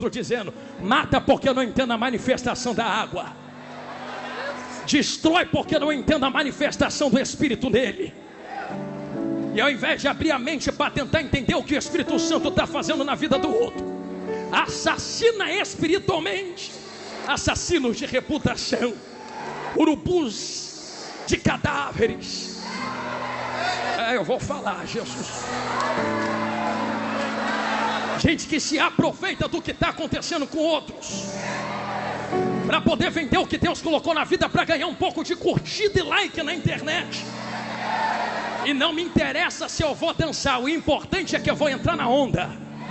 dizendo: mata porque não entende a manifestação da água, destrói porque não entende a manifestação do Espírito nele. E ao invés de abrir a mente para tentar entender o que o Espírito Santo está fazendo na vida do outro, assassina espiritualmente. Assassinos de reputação, urubus de cadáveres. Eu vou falar, Jesus. Gente que se aproveita do que está acontecendo com outros para poder vender o que Deus colocou na vida, para ganhar um pouco de curtida e like na internet. E não me interessa se eu vou dançar, o importante é que eu vou entrar na onda.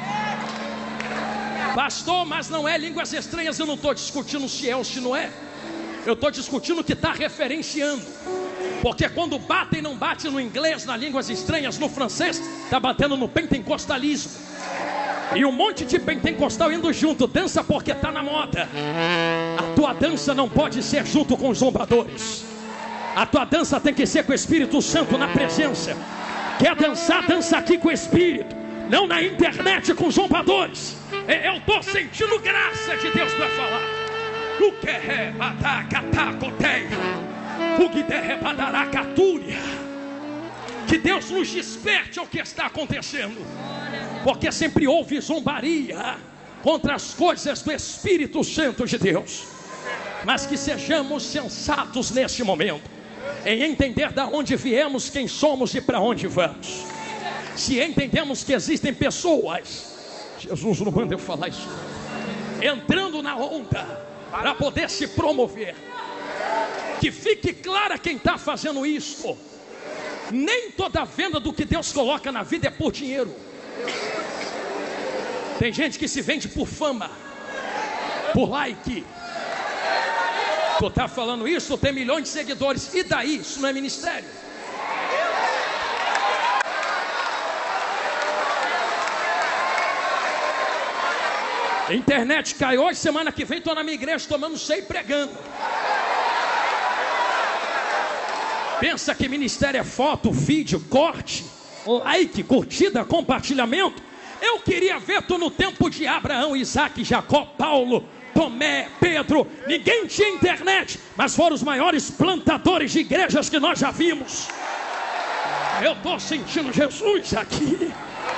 Pastor, mas não é línguas estranhas. Eu não estou discutindo se é ou se não é. Eu estou discutindo o que está referenciando. Porque quando bate, não bate no inglês, nas línguas estranhas, no francês, está batendo no pentecostalismo. E um monte de pentecostal indo junto. Dança porque está na moda. A tua dança não pode ser junto com os zombadores. A tua dança tem que ser com o Espírito Santo na presença. Quer dançar, dança aqui com o Espírito, não na internet com zombadores. Eu estou sentindo graça de Deus para falar. O que é que Deus nos desperte ao que está acontecendo. Porque sempre houve zombaria contra as coisas do Espírito Santo de Deus. Mas que sejamos sensatos neste momento, em entender de onde viemos, quem somos e para onde vamos. Se entendemos que existem pessoas, Jesus não manda eu falar isso, entrando na onda para poder se promover, que fique clara quem está fazendo isso. Nem toda venda do que Deus coloca na vida é por dinheiro. Tem gente que se vende por fama, por like. Tu está falando isso, tu tem milhões de seguidores, e daí? Isso não é ministério. Internet cai hoje, semana que vem estou na minha igreja tomando ceia e pregando. Pensa que ministério é foto, vídeo, corte, like, curtida, compartilhamento? Eu queria ver tu no tempo de Abraão, Isaac, Jacó, Paulo, Tomé, Pedro. Ninguém tinha internet, mas foram os maiores plantadores de igrejas que nós já vimos. Eu estou sentindo Jesus aqui.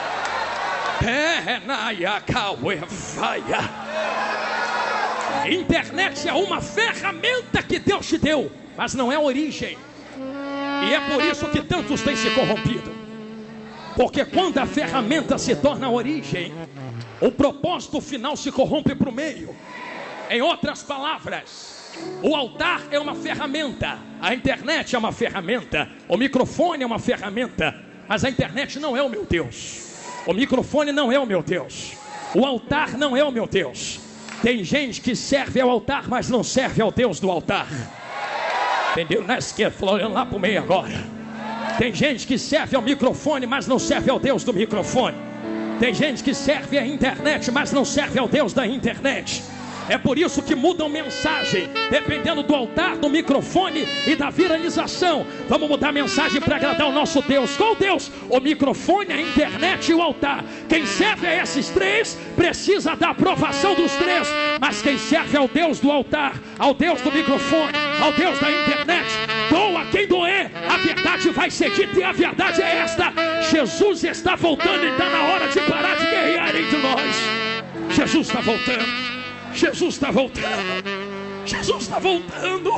Internet é uma ferramenta que Deus te deu, mas não é a origem. E é por isso que tantos têm se corrompido. Porque quando a ferramenta se torna a origem, o propósito final se corrompe para o meio. Em outras palavras, o altar é uma ferramenta, a internet é uma ferramenta, o microfone é uma ferramenta, mas a internet não é o meu Deus. O microfone não é o meu Deus. O altar não é o meu Deus. Tem gente que serve ao altar, mas não serve ao Deus do altar. Entendeu? Na esquerda, olhando lá para o meio agora. Tem gente que serve ao microfone, mas não serve ao Deus do microfone. Tem gente que serve à internet, mas não serve ao Deus da internet. É por isso que mudam mensagem, dependendo do altar, do microfone e da viralização. Vamos mudar a mensagem para agradar o nosso Deus. Qual Deus? O microfone, a internet e o altar. Quem serve a esses três precisa da aprovação dos três. Mas quem serve ao Deus do altar, ao Deus do microfone, ao Deus da internet, doa quem doer, a verdade vai ser dita e a verdade é esta: Jesus está voltando e está na hora de parar de guerrear entre nós. Jesus está voltando. Jesus está voltando. Jesus está voltando.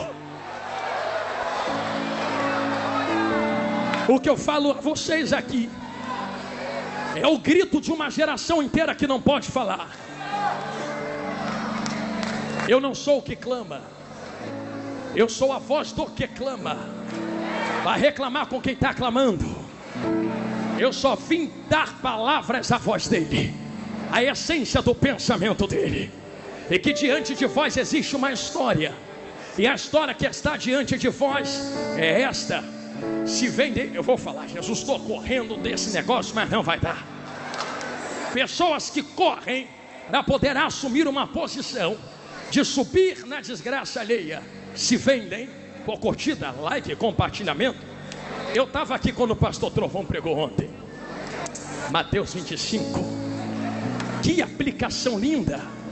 O que eu falo a vocês aqui é o grito de uma geração inteira que não pode falar. Eu não sou o que clama, eu sou a voz do que clama. Vai reclamar com quem está clamando. Eu só vim dar palavras à voz dele, a essência do pensamento dele. E que diante de vós existe uma história, e a história que está diante de vós é esta. Se vende, eu vou falar, Jesus, estou correndo desse negócio, mas não vai dar. Pessoas que correm para poder assumir uma posição de subir na desgraça alheia, se vendem por curtida, like, compartilhamento. Eu estava aqui quando o pastor Trovão pregou ontem, Mateus 25. Que aplicação linda.